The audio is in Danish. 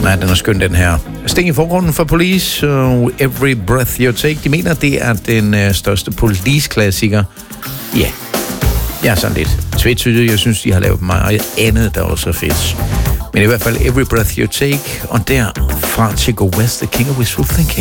Nej, den er skøn, den her. Sting i forgrunden for Police og Every Breath You Take. De mener, det er den største Police-klassiker. Ja, jeg er sådan lidt tvetydig. Jeg synes, de har lavet meget andet, der også er fedt. Men i hvert fald Every Breath You Take, og derfra til Go West, The King of Wishful Thinking.